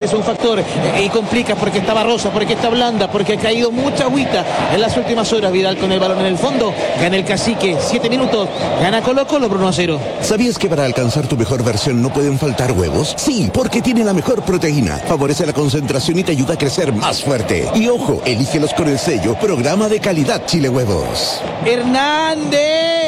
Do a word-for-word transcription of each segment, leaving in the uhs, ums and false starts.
es un factor eh, y complica porque está barrosa, porque está blanda, porque ha caído mucha agüita en las últimas horas. Vidal con el balón en el fondo, gana el Cacique, siete minutos, gana Colo Colo por uno a cero. ¿Sabías que para alcanzar tu mejor versión no pueden faltar huevos? Sí, porque tiene la mejor proteína, favorece la concentración y te ayuda a crecer más fuerte. Y ojo, elígelos con el sello Programa de Calidad Chile Huevos. Hernández.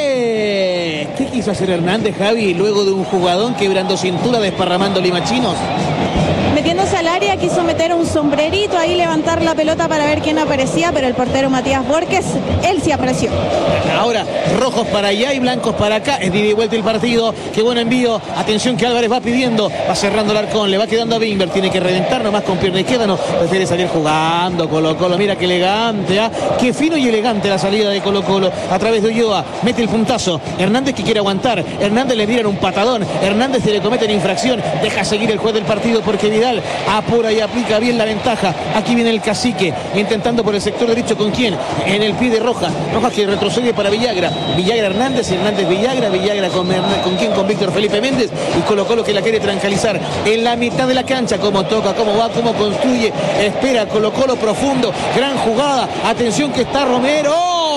¿Qué quiso hacer Hernández, Javi, luego de un jugadón quebrando cintura, desparramando limachinos? Metiéndose al área, quiso meter un sombrerito ahí, levantar la pelota para ver quién aparecía, pero el portero Matías Borges, él sí apareció. Ahora, rojos para allá y blancos para acá. Es de ida y vuelta el partido. Qué buen envío. Atención que Álvarez va pidiendo. Va cerrando el arcón. Le va quedando a Bimber. Tiene que reventar nomás con pierna izquierda. No, prefiere salir jugando. Colo Colo. Mira qué elegante. ¿eh? Qué fino y elegante la salida de Colo Colo. A través de Ulloa. Mete el puntazo. Hernández que quiere aguantar. Hernández le miran un patadón. Hernández se le comete la infracción. Deja seguir el juez del partido porque Vidal apura y aplica bien la ventaja. Aquí viene el Cacique. Intentando por el sector derecho. ¿Con quién? En el pie de Rojas. Rojas que retrocede para Villagra. Villagra Hernández, Hernández Villagra, Villagra con, con quién, con Víctor Felipe Méndez y Colo Colo que la quiere tranquilizar en la mitad de la cancha, cómo toca, cómo va, cómo construye, espera Colo Colo profundo, gran jugada, atención que está Romero,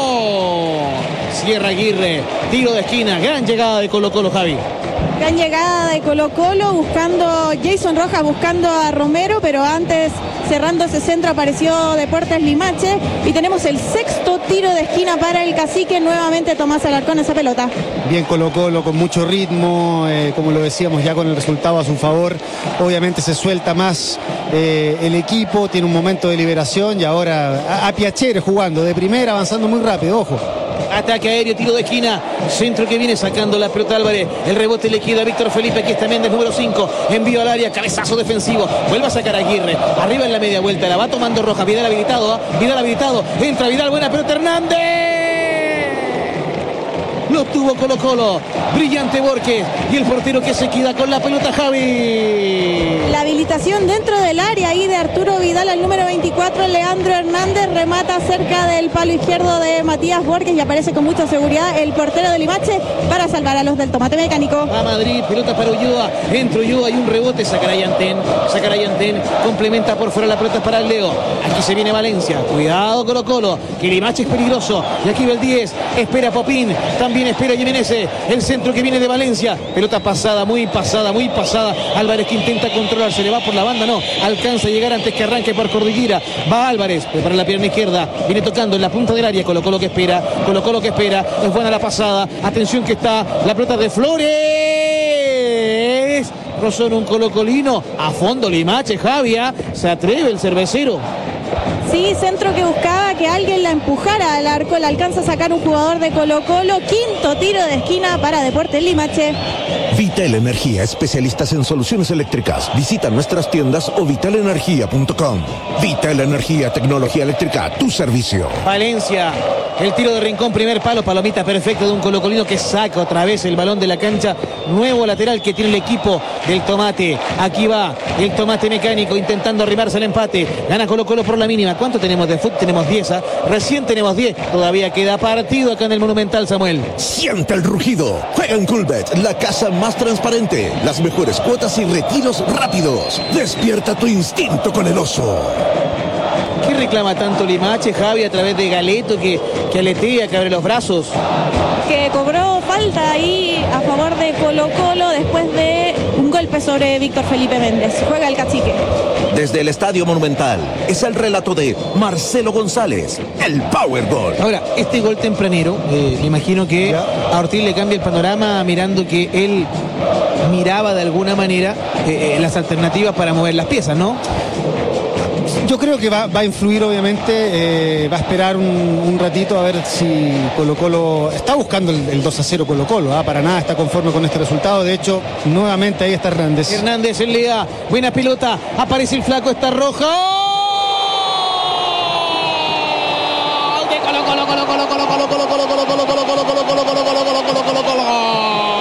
cierra Aguirre, tiro de esquina, gran llegada de Colo Colo, Javi. Gran llegada de Colo Colo, buscando Jason Rojas, buscando a Romero, pero antes, cerrando ese centro, apareció Deportes Limache y tenemos el sexto tiro de esquina para el Cacique. Nuevamente Tomás Alarcón esa pelota. Bien Colo Colo, con mucho ritmo, eh, como lo decíamos ya con el resultado a su favor. Obviamente se suelta más eh, el equipo, tiene un momento de liberación y ahora a, a Piacere jugando de primera, avanzando muy rápido, ojo. Ataque aéreo, tiro de esquina, centro que viene sacando la pelota Álvarez, el rebote le queda a Víctor Felipe, que es también del número cinco, envío al área, cabezazo defensivo, vuelve a sacar a Aguirre, arriba en la media vuelta, la va tomando Rojas, Vidal habilitado, ¿eh? Vidal habilitado, entra Vidal, buena pelota Hernández. Lo tuvo Colo Colo, brillante Borges y el portero que se queda con la pelota, Javi. La habilitación dentro del área ahí de Arturo Vidal al número veinticuatro, Leandro Hernández remata cerca del palo izquierdo de Matías Borges y aparece con mucha seguridad el portero de Limache para salvar a los del Tomate Mecánico. A Madrid, pelota para Ulloa, entra Ulloa y un rebote, sacará Yantén, sacará Yantén, complementa por fuera la pelota para el Leo. Aquí se viene Valencia, cuidado Colo Colo, que Limache es peligroso, y aquí va el diez, espera Popín, también espera Jiménez, el centro que viene de Valencia, pelota pasada, muy pasada, muy pasada, Álvarez que intenta controlar, se le va por la banda, no, alcanza a llegar antes que arranque por Cordillera, va Álvarez, prepara la pierna izquierda, viene tocando en la punta del área, Colo Colo que espera, Colo Colo que espera, es buena la pasada, atención que está la pelota de Flores, rozó en un colocolino, a fondo Limache, Javia, se atreve el cervecero. Sí, centro que buscaba que alguien la empujara al arco, la alcanza a sacar un jugador de Colo Colo, quinto tiro de esquina para Deportes Limache. Vital Energía, especialistas en soluciones eléctricas. Visita nuestras tiendas o vital energía punto com. Vital Energía, tecnología eléctrica, tu servicio. Valencia, el tiro de rincón, primer palo, palomita perfecta de un colocolino que saca otra vez el balón de la cancha. Nuevo lateral que tiene el equipo del Tomate. Aquí va el Tomate Mecánico intentando arrimarse al empate. Gana Colo Colo por la mínima. ¿Cuánto tenemos de fútbol? Tenemos diez, ¿eh? Recién tenemos diez. Todavía queda partido acá en el Monumental, Samuel. Siente el rugido. Juega en Coolbet, la casa más transparente. Las mejores cuotas y retiros rápidos. Despierta tu instinto con el oso. ¿Qué reclama tanto Limache, Javi, a través de Galeto que, que aletea, que abre los brazos? Que cobró falta ahí a favor de Colo Colo después de un golpe sobre Víctor Felipe Méndez. Juega el Cacique. Desde el Estadio Monumental es el relato de Marcelo González, el Powerball. Ahora, este gol tempranero, eh, me imagino que a Ortiz le cambia el panorama mirando que él miraba de alguna manera eh, eh, las alternativas para mover las piezas, ¿no? Yo creo que va, va a influir, obviamente, eh, va a esperar un, un ratito a ver si Colo Colo está buscando el, el dos a cero Colo Colo, ¿ah? Para nada está conforme con este resultado. De hecho, nuevamente ahí está Hernández. Hernández en Lea, buena pelota, aparece el flaco, está roja. ¡Oh! De Colo Colo, Colo Colo, Colo Colo, Colo Colo, Colo Colo, Colo Colo, Colo Colo, Colo Colo, Colo Colo, Colo Colo, Colo.